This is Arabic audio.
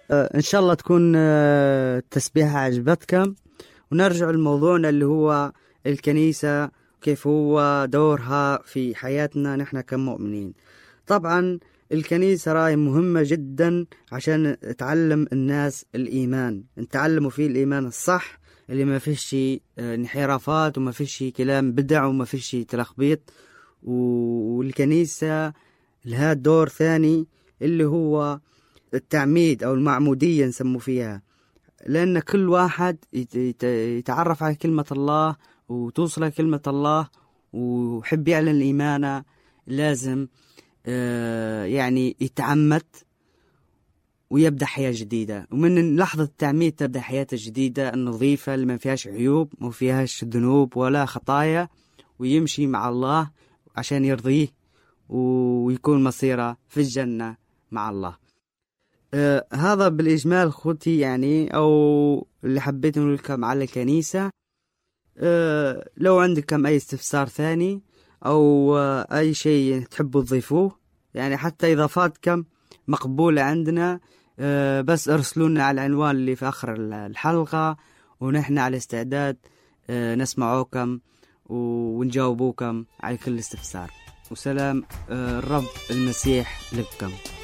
إن شاء الله تكون التسبيحة عجبتكم، ونرجع لموضوعنا اللي هو الكنيسة، كيف هو دورها في حياتنا نحن كمؤمنين. طبعا الكنيسة راي مهمة جدا عشان تعلم الناس الإيمان، نتعلموا فيه الإيمان الصح اللي ما فيش انحرافات وما فيش كلام بدع وما فيش تلخبيط. والكنيسة لها دور ثاني اللي هو التعميد أو المعمودية نسمو فيها، لأن كل واحد يتعرف على كلمة الله وتوصل كلمة الله وحب يعلن إيمانه لازم يعني يتعمد ويبدأ حياة جديدة. ومن لحظة التعميد تبدأ حياة جديدة النظيفة اللي ما فيهاش عيوب ما فيهاش ذنوب ولا خطايا، ويمشي مع الله عشان يرضيه ويكون مصيره في الجنة مع الله. هذا بالإجمال خوتي يعني، أو اللي حبيت نقول لكم على الكنيسة. لو عندكم أي استفسار ثاني أو أي شيء تحبوا تضيفوه، يعني حتى إضافاتكم مقبولة عندنا، بس ارسلونا على العنوان اللي في آخر الحلقة، ونحن على استعداد نسمعوكم ونجاوبوكم على كل استفسار. وسلام الرب المسيح لكم.